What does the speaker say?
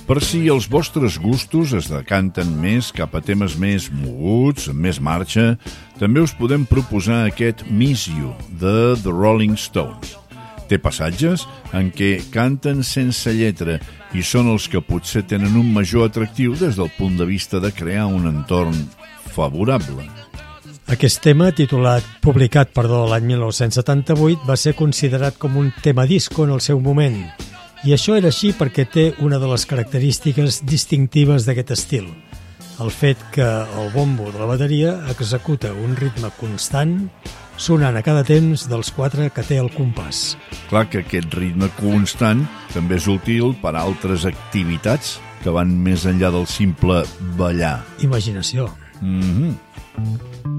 Per si els vostres gustos es decanten més cap a temes més moguts, amb més marxa, també us podem proposar aquest Miss You, de The Rolling Stones. Té passatges en què canten sense lletra i són els que potser tenen un major atractiu des del punt de vista de crear un entorn favorable. Aquest tema, publicat l'any 1978, va ser considerat com un tema disco en el seu moment. I això era així perquè té una de les característiques distintives d'aquest estil. El fet que el bombo de la bateria executa un ritme constant, sonant a cada temps dels 4 que té el compàs. Clar que aquest ritme constant també és útil per a altres activitats que van més enllà del simple ballar. Imaginació.